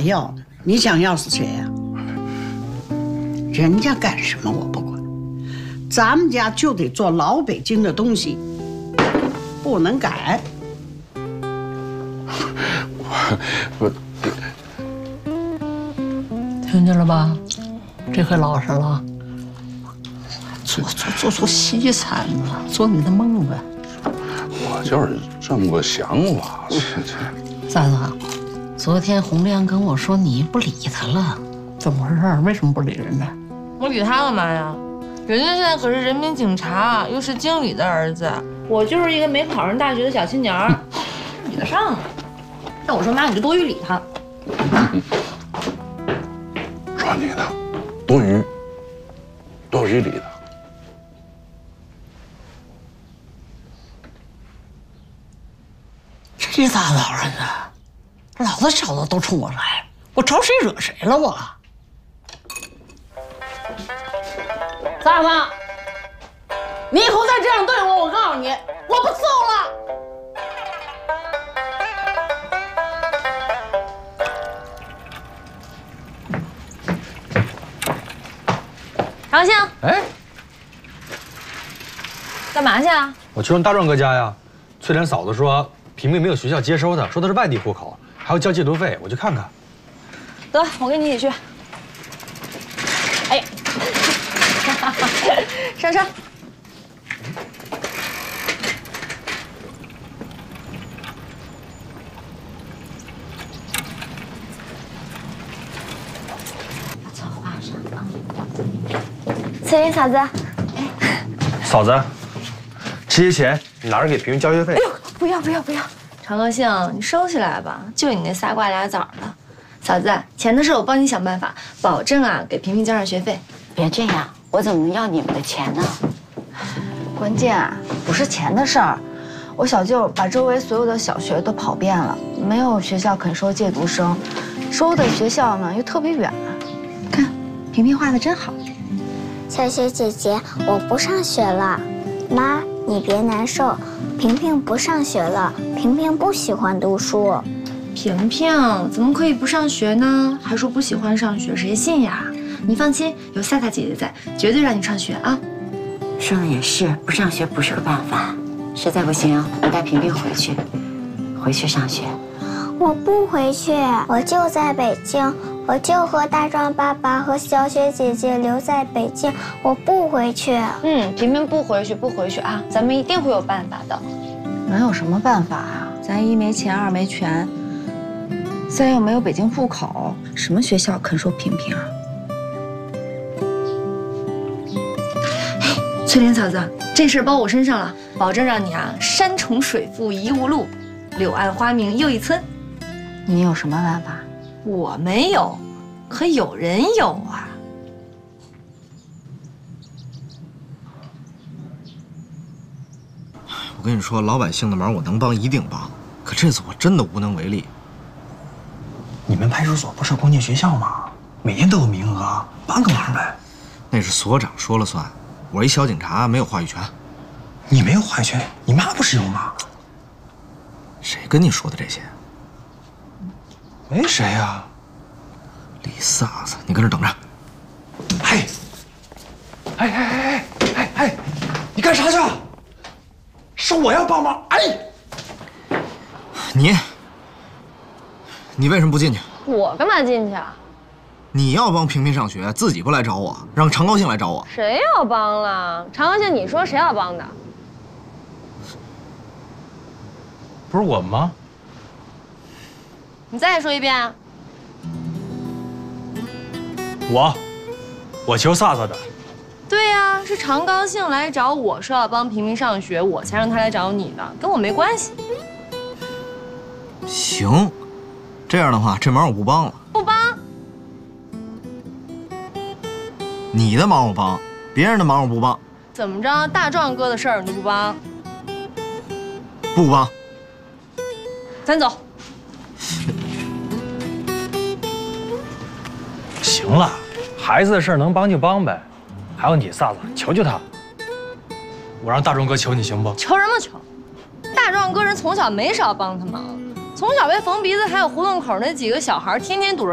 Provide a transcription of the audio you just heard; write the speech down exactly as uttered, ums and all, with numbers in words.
要呢？你想要是谁呀？人家干什么我不管，咱们家就得做老北京的东西，不能改。 我我听见了吧？这回老实了。做做做做西餐吧，做你的梦呗。 我就是这么个想法。这这， 三子，昨天红亮跟我说你不理他了，怎么回事？为什么不理人家？ 我理他干嘛呀？人家现在可是人民警察，又是经理的儿子，我就是一个没考上大学的小青年儿，比得上吗？那我说妈，你就多余理他。 说你呢，多余，多余理他。 这咋老人呢？老子找的都冲我来，我招谁惹谁了我？三子，你以后再这样对我，我告诉你，我不揍了。 长兴， 哎， 干嘛去啊？ 我去问大壮哥家呀。翠莲嫂子说，平平没有学校接收他，说他是外地户口，还要交借读费，我去看看。 得，我跟你一起去。哎呀，上车。 翠莲嫂子， 嫂子，这些钱你拿着给平平交学费。 哎呦，不要不要不要！ 常高兴，你收起来吧，就你那仨瓜俩枣的。嫂子，钱的事我帮你想办法，保证啊给平平交上学费。 别这样，我怎么能要你们的钱呢？ 关键啊不是钱的事儿，我小舅把周围所有的小学都跑遍了，没有学校肯收借读生，收的学校呢又特别远。看，平平画的真好。 小雪姐姐，我不上学了。妈，你别难受，平平不上学了，平平不喜欢读书。 平平怎么可以不上学呢？还说不喜欢上学，谁信呀？你放心，有萨萨姐姐在，绝对让你上学啊！ 说的也是，不上学不是个办法。实在不行，我带平平回去，回去上学。 我不回去，我就在北京。我就和大壮爸爸和小雪姐姐留在北京，我不回去。 嗯，平平不回去，不回去啊！咱们一定会有办法的。 能有什么办法啊？咱一没钱，二没权，三又没有北京户口，什么学校肯收平平啊？ 嘿，翠莲嫂子，这事包我身上了，保证让你啊山重水复疑无路，柳暗花明又一村。 你有什么办法？ 我没有，可有人有啊。 我跟你说，老百姓的忙我能帮一定帮，可这次我真的无能为力。 你们派出所不是公建学校吗？每年都有名额，帮个忙呗。 那是所长说了算，我一小警察没有话语权。 你没有话语权，你妈不是有吗？ 谁跟你说的这些？ 没谁呀。 李飒飒，你跟这等着。 嘿，哎哎哎哎哎，你干啥去？是我要帮忙。哎， 你，你为什么不进去？ 我干嘛进去啊？ 你要帮平平上学，自己不来找我，让常高兴来找我。 谁要帮了？常高兴，你说谁要帮的？ 不是我吗？ 你再说一遍。 我，我求飒飒的。 对呀、啊，是常高兴来找我说要帮平平上学，我才让他来找你的，跟我没关系。 行，这样的话，这忙我不帮了。 不帮？ 你的忙我帮，别人的忙我不帮。 怎么着？大壮哥的事儿你都不帮？ 不帮。 咱走。 行了，孩子的事能帮就帮呗。还有你飒飒，求求他，我让大壮哥求你行不？ 求什么求？大壮哥人从小没少帮他忙，从小被缝鼻子，还有胡同口那几个小孩天天堵着